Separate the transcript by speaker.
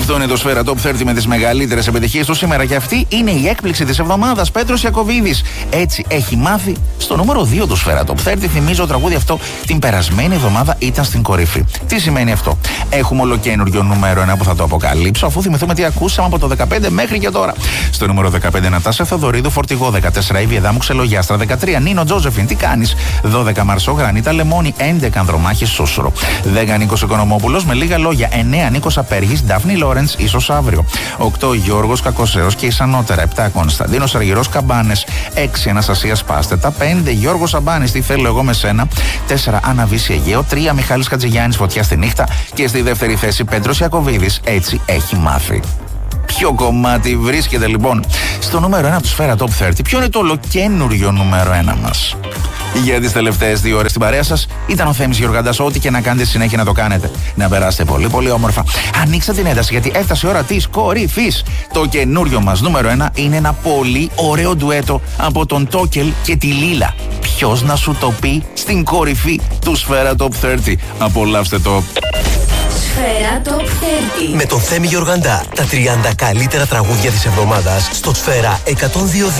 Speaker 1: Αυτό είναι το Σφαίρα Top 30 με τις μεγαλύτερες επιτυχίες του σήμερα και αυτή είναι η έκπληξη της εβδομάδας. Πέτρος Ιακωβίδης. Έτσι έχει μάθει στο νούμερο 2 του Σφαίρα Top 30. Θυμίζω, το τραγούδι αυτό την περασμένη εβδομάδα ήταν στην κορυφή. Τι σημαίνει αυτό? Έχουμε ολοκένουργιο νούμερο 1 που θα το αποκαλύψω, αφού θυμηθούμε τι ακούσαμε από το 15 μέχρι και τώρα. Στο νούμερο 15 Νατάσα Θεοδωρίδου Φορτηγό. 14 Ήβη Εδάμου Ξελογιάστρα. 13 Νίνο Τζόζεφιν. Τι κάνεις? 12 Μαρσό Γρανίτα Λεμόνι. 11 Ανδρομάχη Σούσουρο. 10 Νίκος Οικονομόπουλος με λίγα λόγια. 9 Νίκος Απέργης Ντάφνη Λόρεντς ίσως αύριο. 8 Γιώργος Κακοσέρος και Ισανότερα. 7 Κωνσταντίνος Αργυρός Καμπάνες. 6 Αναστασίας Πάστετα. 5 Γιώργος Αμπάνης Τι θέλω εγώ με σένα. 4 Άννα Βύση Αιγαίο. 3 Μιχάλης Κατζηγιάννης Φωτιά στη νύχτα. Και στη δεύτερη θέση Πέτρος Ιακωβίδης. Έτσι έχει μάθει. Ποιο κομμάτι βρίσκεται λοιπόν στο νούμερο 1 του Σφαίρα Top 30? Ποιο είναι το ολοκένουργιο νούμερο 1 μας? Για τις τελευταίες 2 ώρες στην παρέα σας ήταν ο Θέμης Γεωργαντάς. Ό,τι και να κάνετε συνέχεια να το κάνετε. Να περάσετε πολύ πολύ όμορφα. Ανοίξτε την ένταση γιατί έφτασε η ώρα της κορυφής. Το καινούριο μας νούμερο 1 είναι ένα πολύ ωραίο ντουέτο από τον Τόκελ και τη Λίλα. Ποιος να σου το πει στην κορυφή του Σφαίρα Top 30? Απολαύστε το.
Speaker 2: Σφαίρα Top 30
Speaker 3: με τον Θέμη Γεωργαντά. Τα 30 καλύτερα τραγούδια της εβδομάδας στο Σφαίρα 102.